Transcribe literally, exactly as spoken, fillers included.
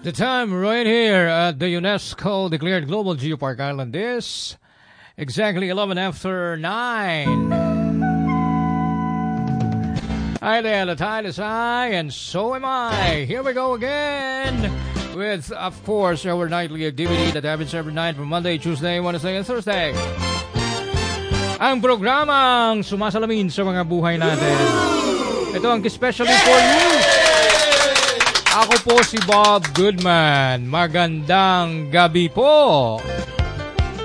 The time right here at the UNESCO declared Global Geopark Island is exactly eleven after nine. Hi there, the tide is high and so am I. Here we go again with, of course, our nightly activity that happens every night from Monday, Tuesday, Wednesday, and Thursday. Ang programang sumasalamin sa mga buhay natin. Ito ang especially for you. Ako po si Bob Goodman. Magandang gabi po.